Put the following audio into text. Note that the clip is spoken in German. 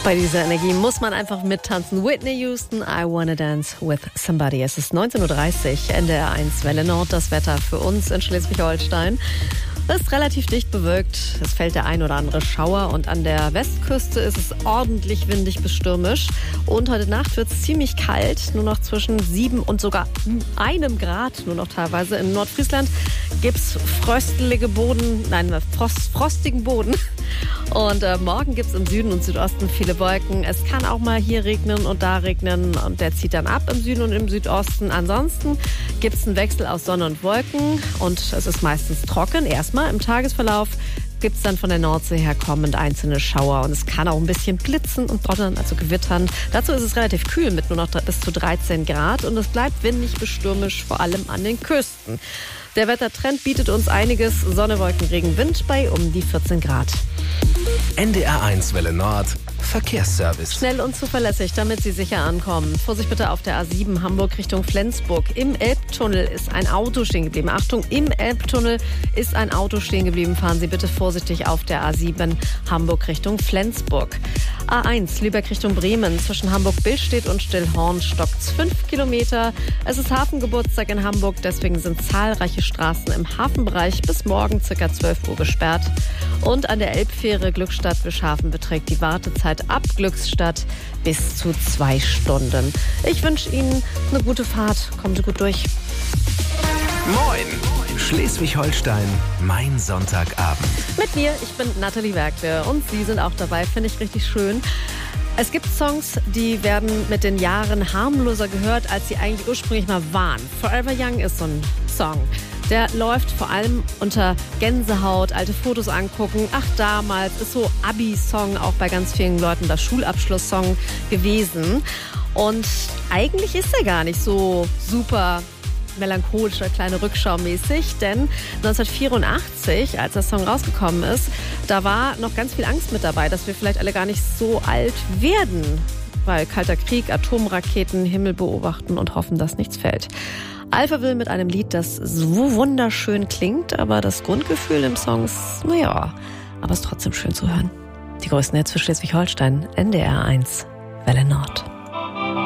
Bei dieser Energie muss man einfach mittanzen. Whitney Houston, I Wanna Dance with Somebody. Es ist 19.30 Uhr, NDR 1 Welle Nord. Das Wetter für uns in Schleswig-Holstein. Es ist relativ dicht bewölkt. Es fällt der ein oder andere Schauer. Und an der Westküste ist es ordentlich windig bis stürmisch. Und heute Nacht wird es ziemlich kalt. Nur noch zwischen 7 und sogar 1 Grad. Nur noch teilweise. In Nordfriesland gibt es frostigen Boden. Und morgen gibt es im Süden und Südosten viele Wolken. Es kann auch mal hier regnen und da regnen. Und der zieht dann ab im Süden und im Südosten. Ansonsten gibt es einen Wechsel aus Sonne und Wolken. Und es ist meistens trocken. Erstmal im Tagesverlauf gibt es dann von der Nordsee her kommend einzelne Schauer. Und es kann auch ein bisschen blitzen und donnern, also gewittern. Dazu ist es relativ kühl mit nur noch bis zu 13 Grad. Und es bleibt windig bis stürmisch, vor allem an den Küsten. Der Wettertrend bietet uns einiges. Sonne, Wolken, Regen, Wind bei um die 14 Grad. NDR 1 Welle Nord. Verkehrsservice. Schnell und zuverlässig, damit Sie sicher ankommen. Vorsicht bitte auf der A7 Hamburg Richtung Flensburg. Im Elbtunnel ist ein Auto stehen geblieben. Achtung, im Elbtunnel ist ein Auto stehen geblieben. Fahren Sie bitte vorsichtig auf der A7 Hamburg Richtung Flensburg. A1 Lübeck Richtung Bremen. Zwischen Hamburg-Billstedt und Stillhorn stockt's 5 Kilometer. Es ist Hafengeburtstag in Hamburg, deswegen sind zahlreiche Straßen im Hafenbereich bis morgen ca. 12 Uhr gesperrt. Und an der Elbfähre Glückstadt-Wischhafen beträgt die Wartezeit ab Glückstadt bis zu 2 Stunden. Ich wünsche Ihnen eine gute Fahrt. Kommen Sie gut durch. Moin! Schleswig-Holstein, mein Sonntagabend. Mit mir, ich bin Nathalie Werkle und Sie sind auch dabei, finde ich richtig schön. Es gibt Songs, die werden mit den Jahren harmloser gehört, als sie eigentlich ursprünglich mal waren. Forever Young ist so ein Song. Der läuft vor allem unter Gänsehaut, alte Fotos angucken. Ach, damals ist so Abi-Song auch bei ganz vielen Leuten das Schulabschlusssong gewesen. Und eigentlich ist er gar nicht so super melancholisch oder kleine Rückschau mäßig, denn 1984, als der Song rausgekommen ist, da war noch ganz viel Angst mit dabei, dass wir vielleicht alle gar nicht so alt werden, weil Kalter Krieg, Atomraketen, Himmel beobachten und hoffen, dass nichts fällt. Alphaville mit einem Lied, das so wunderschön klingt, aber das Grundgefühl im Song ist, naja, aber es ist trotzdem schön zu hören. Die größten Hits für Schleswig-Holstein, NDR 1, Welle Nord.